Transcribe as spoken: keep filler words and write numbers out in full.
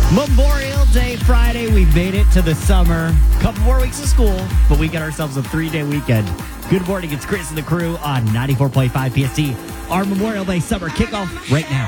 Memorial Day Friday. We made it to the summer. Couple more weeks of school, but we got ourselves a three-day weekend. Good morning. It's Chris and the crew on ninety-four point five P S T. Our Memorial Day summer kickoff right now.